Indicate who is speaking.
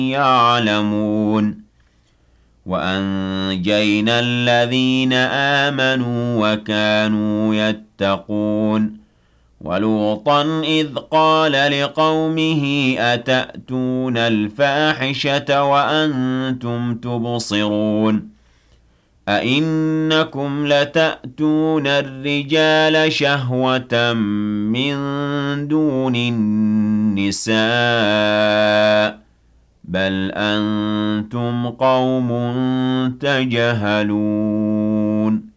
Speaker 1: يعلمون وأنجينا الذين آمنوا وكانوا يتقون ولوطا إذ قال لقومه أتأتون الفاحشة وأنتم تبصرون أئنكم لتأتون الرجال شهوة من دون النساء بل أنتم قوم تجهلون